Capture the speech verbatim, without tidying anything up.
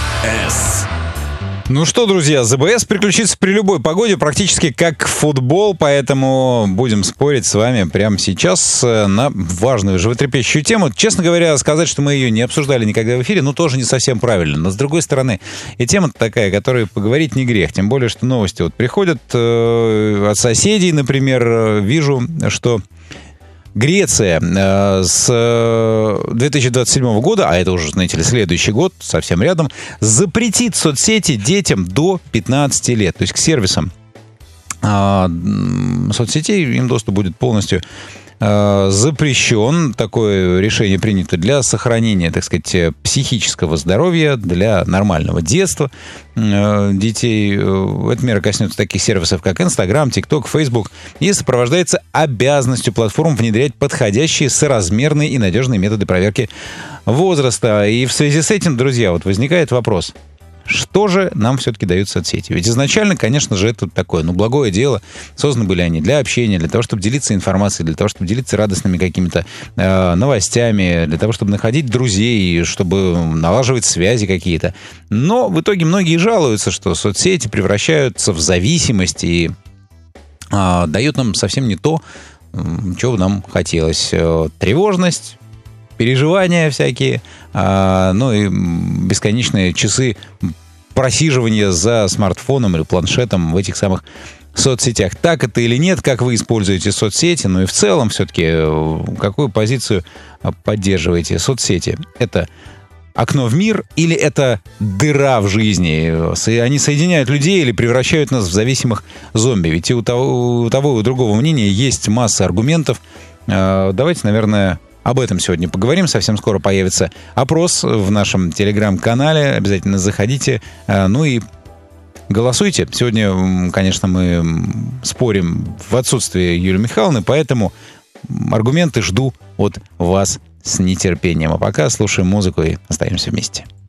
ЗБС. Ну что, друзья, ЗБС приключится при любой погоде, практически как футбол, поэтому будем спорить с вами прямо сейчас на важную животрепещущую тему. Честно говоря, сказать, что мы ее не обсуждали никогда в эфире, ну, тоже не совсем правильно. Но, с другой стороны, и тема такая, которой поговорить не грех. Тем более, что новости вот приходят э, от соседей, например, вижу, что Греция э, с две тысячи двадцать седьмого года, а это уже, знаете ли, следующий год, совсем рядом, запретит соцсети детям до пятнадцати лет. То есть к сервисам э, соцсетей им доступ будет полностью э, запрещен. Такое решение принято для сохранения, так сказать, психического здоровья, для нормального детства э, детей. Эта мера коснется таких сервисов, как Инстаграм, ТикТок, Фейсбук, и сопровождается обязанностью платформ внедрять подходящие, соразмерные и надежные методы проверки возраста. И в связи с этим, друзья, вот возникает вопрос: что же нам все-таки дают соцсети? Ведь изначально, конечно же, это такое, ну, благое дело. Созданы были они для общения, для того, чтобы делиться информацией, для того, чтобы делиться радостными какими-то э, новостями, для того, чтобы находить друзей, чтобы налаживать связи какие-то. Но в итоге многие жалуются, что соцсети превращаются в зависимость и э, дают нам совсем не то, э, чего нам хотелось. Э, тревожность, переживания всякие, а, ну и бесконечные часы просиживания за смартфоном или планшетом в этих самых соцсетях. Так это или нет, как вы используете соцсети, ну и в целом все-таки какую позицию поддерживаете? Соцсети — это окно в мир или это дыра в жизни? Они соединяют людей или превращают нас в зависимых зомби? Ведь и у того, у того и у другого мнения есть масса аргументов. Давайте, наверное, об этом сегодня поговорим. Совсем скоро появится опрос в нашем телеграм-канале. Обязательно заходите. Ну и голосуйте. Сегодня, конечно, мы спорим в отсутствие Юлии Михайловны, поэтому аргументы жду от вас с нетерпением. А пока слушаем музыку и остаемся вместе.